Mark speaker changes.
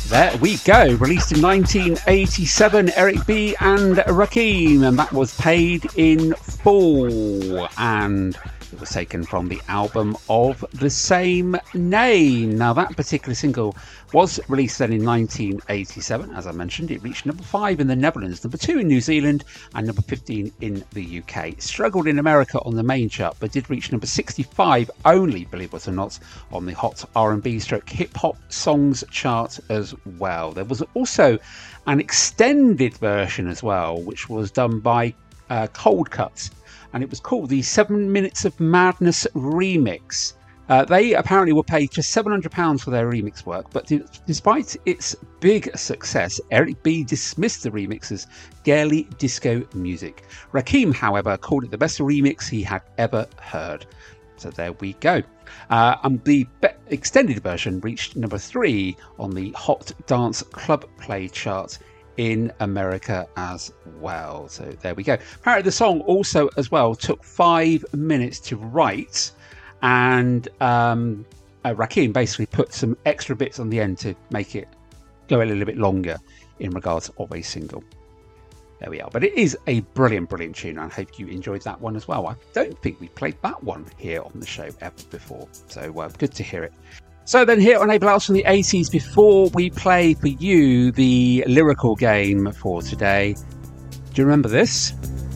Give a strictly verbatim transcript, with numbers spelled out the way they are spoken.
Speaker 1: There we go. Released in nineteen eighty-seven, Eric B and Rakim, and that was Paid in Full, and it was taken from the album of the same name. Now, that particular single was released then in nineteen eighty-seven. As I mentioned, it reached number five in the Netherlands, number two in New Zealand, and number fifteen in the U K. It struggled in America on the main chart, but did reach number sixty-five only, believe it or not, on the Hot R and B stroke hip hop songs chart as well. There was also an extended version as well, which was done by uh, Cold Cuts, and it was called the Seven Minutes of Madness Remix. Uh, they apparently were paid just seven hundred pounds for their remix work, but d- despite its big success, Eric B dismissed the remix as girly disco music. Rakim, however, called it the best remix he had ever heard. So there we go. Uh, and the be- extended version reached number three on the Hot Dance Club Play chart in America as well. So there we go. Apparently the song also as well took five minutes to write, and um, uh, Rakim basically put some extra bits on the end to make it go a little bit longer in regards of a single. There we are. But it is a brilliant, brilliant tune. I hope you enjoyed that one as well. I don't think we played that one here on the show ever before, so uh, good to hear it. So then here on Abel House from the eighties, before we play for you the lyrical game for today, do you remember this?